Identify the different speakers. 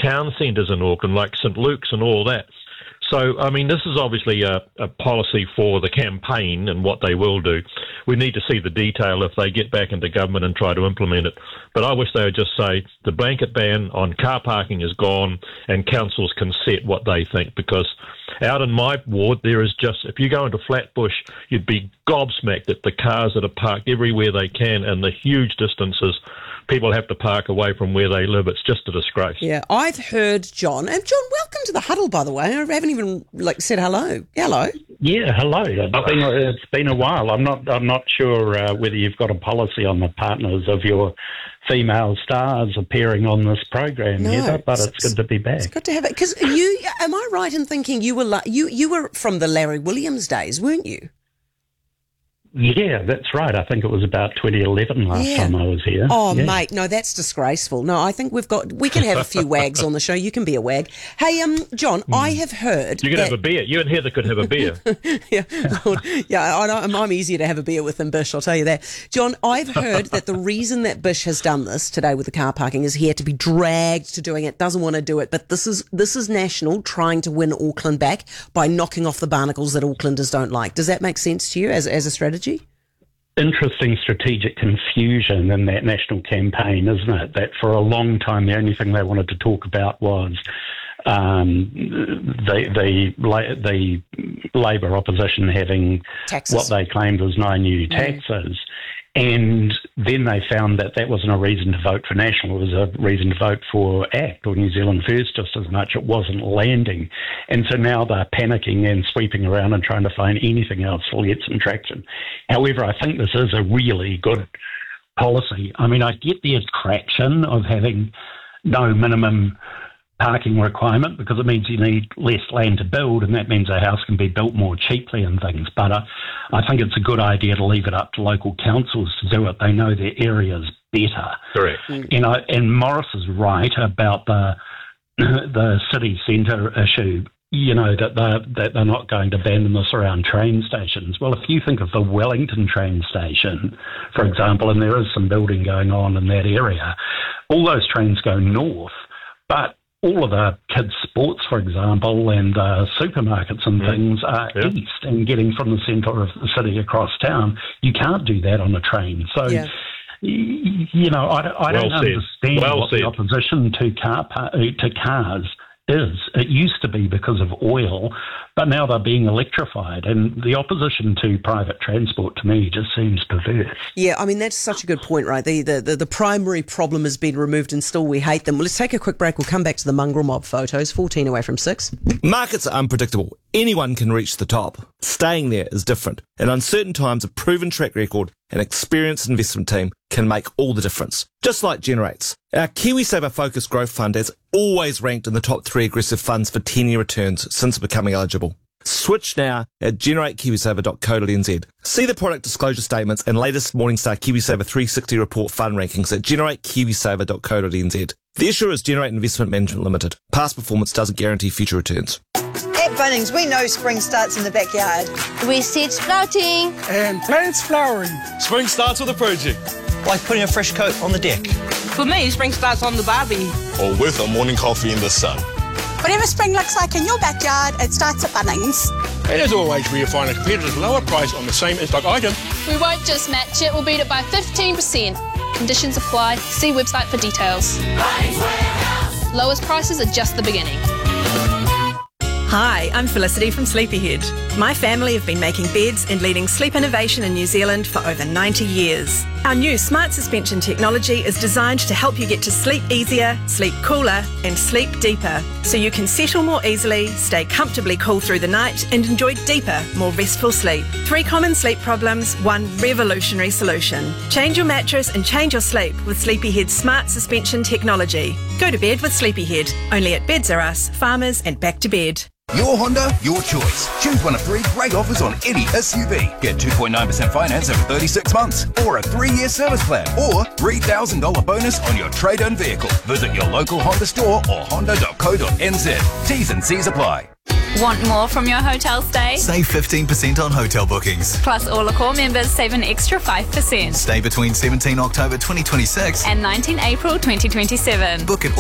Speaker 1: town centres in Auckland, like St Luke's and all that. So, I mean, this is obviously a policy for the campaign and what they will do. We need to see the detail if they get back into government and try to implement it. But I wish they would just say the blanket ban on car parking is gone and councils can set what they think, because out in my ward, there is just, if you go into Flatbush, you'd be gobsmacked at the cars that are parked everywhere they can and the huge distances people have to park away from where they live. It's just a disgrace.
Speaker 2: Yeah, I've heard, John, and John, welcome to the huddle, by the way. I haven't even said hello. Hello.
Speaker 3: Yeah, hello. It's been a while. I'm not sure whether you've got a policy on the partners of your female stars appearing on this program, Heather, but it's good to be back.
Speaker 2: It's good to have it. Because am I right in thinking you were from the Larry Williams days, weren't you?
Speaker 3: Yeah, that's right. I think it was about 2011 last time I was here.
Speaker 2: Oh, mate, no, that's disgraceful. No, I think we can have a few wags on the show. You can be a wag. Hey, John, I have heard
Speaker 1: you can have a beer. You and Heather could have a beer.
Speaker 2: I'm easier to have a beer with than Bish, I'll tell you that. John, I've heard that the reason that Bish has done this today with the car parking is he had to be dragged to doing it, doesn't want to do it, but this is national, trying to win Auckland back by knocking off the barnacles that Aucklanders don't like. Does that make sense to you as a strategy?
Speaker 3: Interesting strategic confusion in that national campaign, isn't it? That for a long time, the only thing they wanted to talk about was the Labour opposition having
Speaker 2: taxes,
Speaker 3: what they claimed was 9 new taxes. And then they found that wasn't a reason to vote for National. It was a reason to vote for ACT or New Zealand First just as much. It wasn't landing. And so now they're panicking and sweeping around and trying to find anything else to get some traction. However, I think this is a really good policy. I mean, I get the attraction of having no minimum parking requirement because it means you need less land to build, and that means a house can be built more cheaply and things. But I think it's a good idea to leave it up to local councils to do it. They know their areas better.
Speaker 1: Correct.
Speaker 3: And Morris is right about the city centre issue. You know, that they're not going to abandon this around train stations. Well, if you think of the Wellington train station, for example, and there is some building going on in that area, all those trains go north, but all of the kids' sports, for example, and supermarkets and things are east and getting from the centre of the city across town. You can't do that on a train. So, you know, I don't understand what the opposition to cars is. It used to be because of oil, but now they're being electrified. And the opposition to private transport, to me, just seems perverse.
Speaker 2: Yeah, I mean, that's such a good point, right? The primary problem has been removed and still we hate them. Well, let's take a quick break. We'll come back to the mongrel mob photos, 14 away from 6.
Speaker 4: Markets are unpredictable. Anyone can reach the top. Staying there is different. In uncertain times, a proven track record and experienced investment team can make all the difference. Just like Generates. Our KiwiSaver Focus Growth Fund has always ranked in the top 3 aggressive funds for 10-year returns since becoming eligible. Switch now at generatekiwisaver.co.nz. See the product disclosure statements and latest Morningstar KiwiSaver 360 report fund rankings at generatekiwisaver.co.nz. The issuer is Generate Investment Management Limited. Past performance doesn't guarantee future returns.
Speaker 5: At Bunnings, we know spring starts in the backyard.
Speaker 6: We seed sprouting.
Speaker 7: And plants flowering.
Speaker 8: Spring starts with a project.
Speaker 9: Like putting a fresh coat on the deck.
Speaker 10: For me, spring starts on the barbie.
Speaker 8: Or with a morning coffee in the sun.
Speaker 11: Whatever spring looks like in your backyard, it starts at Bunnings.
Speaker 7: And as always, we find a competitive lower price on the same in-stock item.
Speaker 12: We won't just match it, we'll beat it by 15%. Conditions apply. See website for details.
Speaker 13: Bunnings Warehouse.
Speaker 12: Lowest prices are just the beginning.
Speaker 14: Hi, I'm Felicity from Sleepyhead. My family have been making beds and leading sleep innovation in New Zealand for over 90 years. Our new smart suspension technology is designed to help you get to sleep easier, sleep cooler and sleep deeper, so you can settle more easily, stay comfortably cool through the night and enjoy deeper, more restful sleep. 3 common sleep problems, 1 revolutionary solution. Change your mattress and change your sleep with Sleepyhead's smart suspension technology. Go to bed with Sleepyhead, only at Beds R Us, Farmers and Back to Bed.
Speaker 15: Your Honda, your choice. Choose one of 3 great offers on any SUV. Get 2.9% finance over 36 months, or a 3-year service plan, or $3,000 bonus on your trade-in vehicle. Visit your local Honda store or honda.co.nz. T's and C's apply.
Speaker 16: Want more from your hotel stay?
Speaker 17: Save 15% on hotel bookings.
Speaker 16: Plus, all Accor members save an extra 5%.
Speaker 17: Stay between 17 October 2026
Speaker 16: and 19 April 2027.
Speaker 17: Book at